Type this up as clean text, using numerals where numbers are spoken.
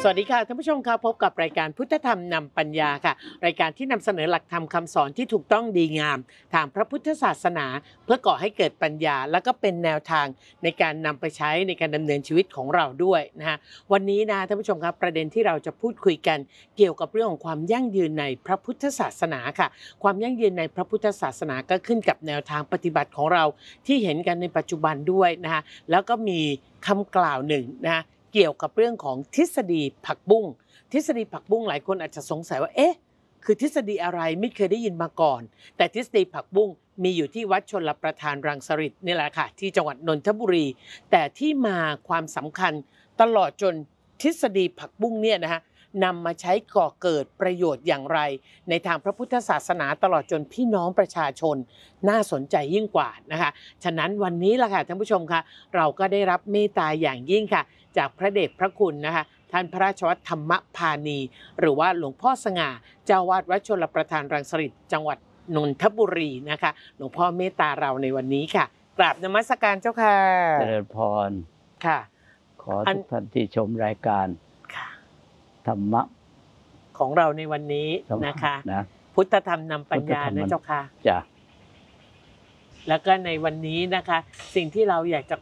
สวัสดีค่ะท่านผู้ชมครับพบกับรายการพุทธธรรมนำปัญญาค่ะรายการที่นำเสนอหลักธรรมคำสอนที่ถูกต้องดีงามทางพระพุทธศาสนาเพื่อก่อให้เกิดปัญญาและก็เป็นแนวทางในการนำไปใช้ในการดำเนินชีวิตของเราด้วยนะฮะวันนี้นะท่านผู้ชมครับประเด็นที่เราจะพูดคุยกันเกี่ยวกับเรื่องของความยั่งยืนในพระพุทธศาสนาค่ะความยั่งยืนในพระพุทธศาสนาก็ขึ้นกับแนวทางปฏิบัติของเราที่เห็นกันในปัจจุบันด้วยนะฮะแล้วก็มีคำกล่าวหนึ่งนะฮะเกี่ยวกับเรื่องของทฤษฎีผักบุ้งทฤษฎีผักบุ้งหลายคนอาจจะสงสัยว่าคือทฤษฎีอะไรไม่เคยได้ยินมาก่อนแต่ทฤษฎีผักบุ้งมีอยู่ที่วัดชลประทานรังสฤษนี่แหละค่ะที่จังหวัดนนทบุรีแต่ที่มาความสำคัญตลอดจนทฤษฎีผักบุ้งเนี่ยนะฮะนำมาใช้ก่อเกิดประโยชน์อย่างไรในทางพระพุทธศาสนาตลอดจนพี่น้องประชาชนน่าสนใจยิ่งกว่านะคะฉะนั้นวันนี้ล่ะค่ะท่านผู้ชมคะเราก็ได้รับเมตตาอย่างยิ่งค่ะจากพระเดชพระคุณนะคะท่านพระราชวัฒธรรมพานีหรือว่าหลวงพ่อสง่าเจ้าวาดวัดชลประทานรังสฤษจังหวัดนนทบุรีนะคะหลวงพ่อเมตตาเราในวันนี้ค่ะกราบนมัสการเจ้าค่ะเจริญพรค่ะขอทุกท่านที่ชมรายการธรรมะของเราในวันนี้นะคะพุทธธรรมนำปัญญานะเจ้าค่ะจ้ะแล้วก็ในวันนี้นะคะสิ่งที่เราอยากจะ